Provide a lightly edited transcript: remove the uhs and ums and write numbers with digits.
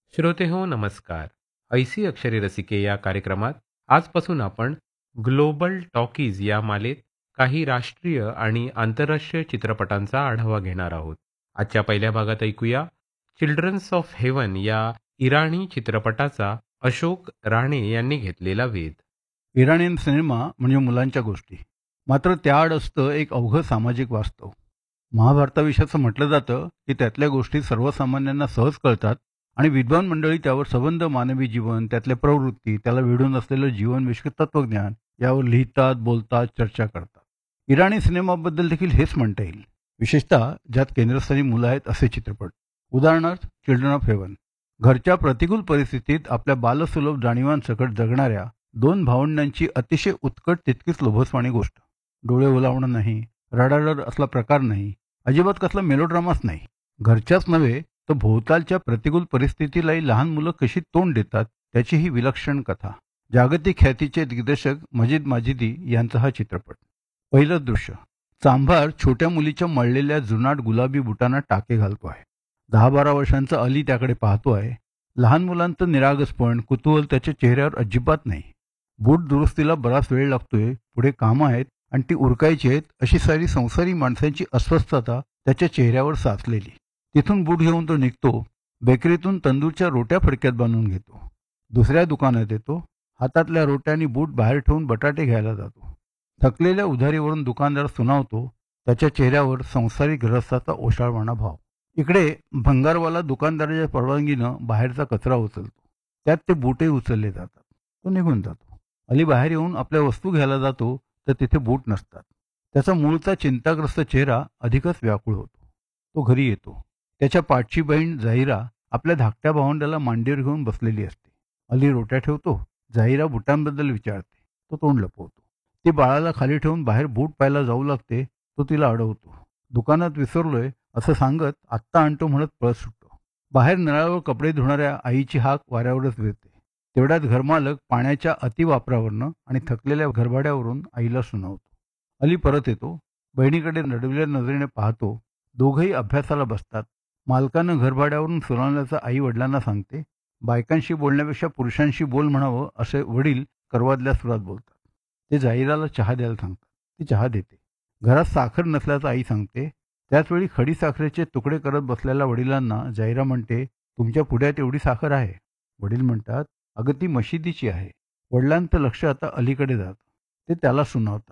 श्रोते हो नमस्कार. ऐसी अक्षरे रसिके या कार्यक्रमात आजपासून आपण ग्लोबल टॉकीज या मालेत काही राष्ट्रीय आणि आंतरराष्ट्रीय चित्रपटांचा आढावा घेणार आहोत. आजच्या पहिल्या भागात ऐकूया चिल्ड्रन्स ऑफ हेवन या इराणी चित्रपटाचा अशोक राणे यांनी घेतलेला वेध. इराणियन सिनेमा म्हणजे मुलांच्या गोष्टी, मात्र त्याआड असतं एक अवघं सामाजिक वास्तव. महाभारताविषयी असं म्हटलं जातं की त्यातल्या गोष्टी सर्वसामान्यांना सहज कळतात आणि विद्वान मंडळी त्यावर संबंध, मानवी जीवन, त्यातल्या प्रवृत्ती, त्याला वेढून असलेलं जीवनविषयक तत्वज्ञान यावर लिहितात, बोलतात, चर्चा करतात. इराणी सिनेमाबद्दल देखील हेच म्हणता येईल, विशेषतः ज्यात केंद्रस्थानी मुलं आहेत असे चित्रपट. उदाहरणार्थ चिल्ड्रन ऑफ हेवन. घरच्या प्रतिकूल परिस्थितीत आपल्या बालसुलभ जाणीवांसकट जगणाऱ्या दोन भावंडांची अतिशय उत्कट तितकीच लोभसवाणी गोष्ट. डोळे ओलावणं नाही, रडारड असला प्रकार नाही, अजिबात कसला मेलोड्रामाच नाही. घरच्याच नव्हे तर भोवतालच्या प्रतिकूल परिस्थितीलाही लहान मुलं कशी तोंड देतात त्याची ही विलक्षण कथा. जागतिक ख्यातीचे दिग्दर्शक मजिद माजिदी यांचा हा चित्रपट. पहिलं दृश्य. चांभार छोट्या मुलीच्या मळलेल्या जुनाट गुलाबी बुटांना टाके घालतो आहे. 10-12 वर्षांचा अली त्याकडे पाहतो आहे. लहान मुलांचं निरागसपण, कुतूहल त्याच्या चेहऱ्यावर अजिबात नाही. बूट दुरुस्तीला बराच वेळ लागतोय, पुढे कामं आहेत आणि ती उरकायची आहेत अशी सारी संसारी माणसांची अस्वस्थता त्याच्या चेहऱ्यावर साचलेली. तिथून बूट घेऊन तो निघतो. बेकरीतून तंदूरच्या रोट्या फडक्यात बांधून घेतो. दुसऱ्या दुकानात येतो. हातातल्या रोट्यांनी बूट बाहेर ठेवून बटाटे घ्यायला जातो. थकलेल्या उधारीवरून दुकानदार सुनावतो. त्याच्या चेहऱ्यावर संसारी गृहस्थाचा ओशाळवाणा भाव. इकडे भंगारवाला दुकानदाराच्या परवानगीनं बाहेरचा कचरा उचलतो. त्यात ते बूटही उचलले जातात. तो निघून जातो. अली बाहेर येऊन आपल्या वस्तू घ्यायला जातो तर तिथे बूट नसतात. त्याचा मूळचा चिंताग्रस्त चेहरा अधिकच व्याकुळ होतो. तो घरी येतो. त्याच्या पाठची बहीण जाहिरा आपल्या धाकट्या भावंडाला मांडीवर घेऊन बसलेली असते. अली रोट्या ठेवतो. जाहिरा बुटांबद्दल विचारते. तो तोंड लपवतो. ती बाळाला खाली ठेवून बाहेर बूट पाहायला जाऊ लागते. तो तिला अडवतो. दुकानात विसरलोय असं सांगत आत्ता आणतो म्हणत पळत सुटतो. बाहेर नळावर कपडे धुणाऱ्या आईची हाक वाऱ्यावरच विरते. तेवढ्यात घरमालक पाण्याच्या अतिवापरावरनं आणि थकलेल्या घरभाड्यावरून आईला सुनावतो. अली परत येतो. बहिणीकडे नडविल्या नजरेने पाहतो. दोघंही अभ्यासाला बसतात. मालकानं घरभाड्यावरून सुनावल्याचं आई वडिलांना सांगते. बायकांशी बोलण्यापेक्षा पुरुषांशी बोल म्हणावं असे वडील करवादल्या सुरात बोलतात. ते जाहिराला चहा द्यायला सांगतात. ती चहा देते. घरात साखर नसल्याचं आई सांगते. त्याचवेळी खडी साखरेचे तुकडे करत बसलेल्या वडिलांना जाहिरा म्हणते, तुमच्या पुढ्यात एवढी साखर आहे? वडील म्हणतात, अगं ती मशिदीची आहे. वडिलांचं लक्ष आता अलीकडे जातं. ते त्याला सुनावतात.